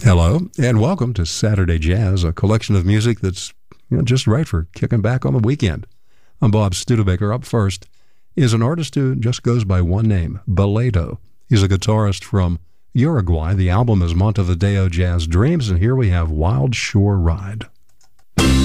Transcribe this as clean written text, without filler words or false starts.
Hello, and welcome to Saturday Jazz, a collection of music that's just right for kicking back on the weekend. I'm Bob Studebaker. Up first is an artist who just goes by one name, Boledo. He's a guitarist from Uruguay. The album is Montevideo Jazz Dreams, and here we have Wild Shore Ride.